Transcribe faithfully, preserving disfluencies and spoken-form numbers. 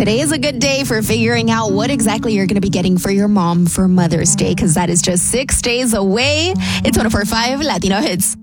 today is a good day for figuring out what exactly you're going to be getting for your mom for Mother's Day, because that is just six days away. It's one oh four point five Latino Hits.